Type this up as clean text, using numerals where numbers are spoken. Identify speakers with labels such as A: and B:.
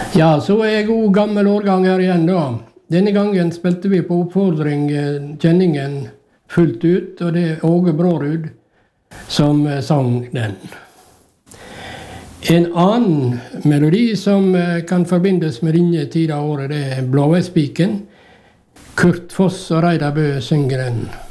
A: Ja, så er god gammel årgang her igjen da. Denne gangen spilte vi på oppfordring kjenningen fullt ut, og det er Åge Brårud som sang den. En annen melodi som kan forbindes med denne tida av året, det er Blåveispiken. Kurt Foss og Reidar Bø synger den.